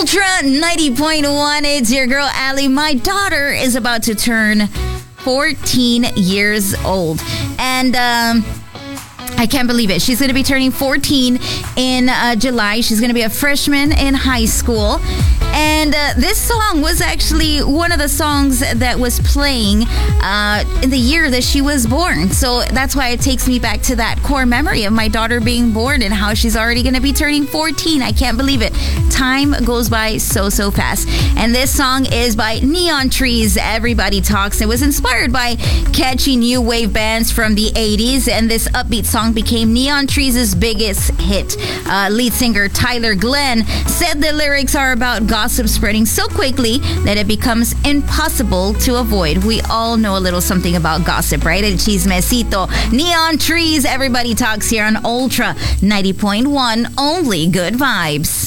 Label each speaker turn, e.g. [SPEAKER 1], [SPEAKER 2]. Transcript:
[SPEAKER 1] Ultra 90.1. It's your girl, Allie. My daughter is about to turn 14 years old. And I can't believe it. She's going to be turning 14 in July. She's going to be a freshman in high school. And this song was actually one of the songs that was playing in the year that she was born. So that's why it takes me back to that core memory of my daughter being born and how she's already going to be turning 14. I can't believe it. Time goes by so fast. And this song is by Neon Trees, Everybody Talks. It was inspired by catchy new wave bands from the 80s. And this upbeat song became Neon Trees' biggest hit. Lead singer Tyler Glenn said the lyrics are about gossip spreading so quickly that it becomes impossible to avoid. We all know a little something about gossip, right? El chismecito. Neon Trees, Everybody Talks here on Ultra 90.1. Only good vibes.